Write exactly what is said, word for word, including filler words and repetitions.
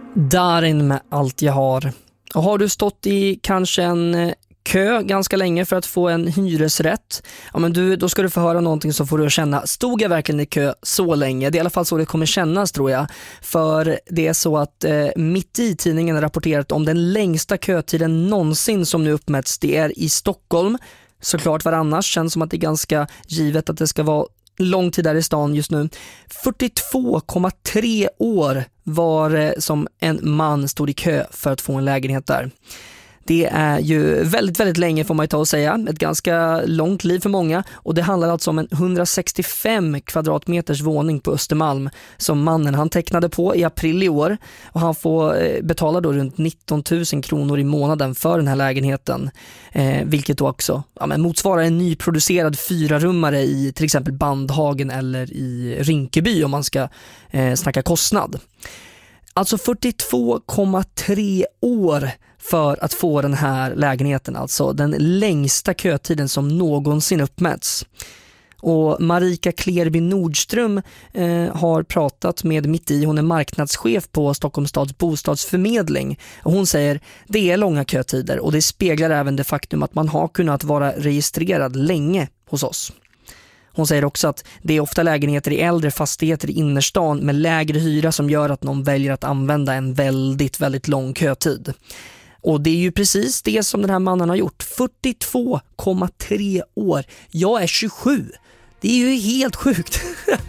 Darin med Allt jag har. Och har du stått i kanske en kö ganska länge för att få en hyresrätt, ja, men du, då ska du få höra någonting så får du känna, stod jag verkligen i kö så länge? Det är i alla fall så det kommer kännas, tror jag. För det är så att eh, Mitt i tidningen har rapporterat om den längsta kötiden någonsin som nu uppmätts. Det är i Stockholm. Såklart, var annars känns som att det är ganska givet att det ska vara lång tid där i stan just nu. fyrtiotvå komma tre år var det som en man stod i kö för att få en lägenhet där. Det är ju väldigt, väldigt länge får man ju ta och säga. Ett ganska långt liv för många. Och det handlar alltså om en hundrasextiofem kvadratmeters våning på Östermalm som mannen han tecknade på i april i år. Och han får betala då runt nitton tusen kronor i månaden för den här lägenheten. Eh, vilket då också ja, men motsvarar en nyproducerad fyrarummare i till exempel Bandhagen eller i Rinkeby om man ska eh, snacka kostnad. Alltså fyrtiotvå komma tre år för att få den här lägenheten, alltså den längsta kötiden som någonsin uppmätts. Och Marika Klerby Nordström eh, har pratat med Mitt i, hon är marknadschef på Stockholms stads bostadsförmedling. Och hon säger det är långa kötider och det speglar även det faktum att man har kunnat vara registrerad länge hos oss. Hon säger också att det är ofta lägenheter i äldre fastigheter i innerstan med lägre hyra som gör att någon väljer att använda en väldigt, väldigt lång kötid. Och det är ju precis det som den här mannen har gjort. fyrtiotvå komma tre år. Jag är tjugosju. Det är ju helt sjukt.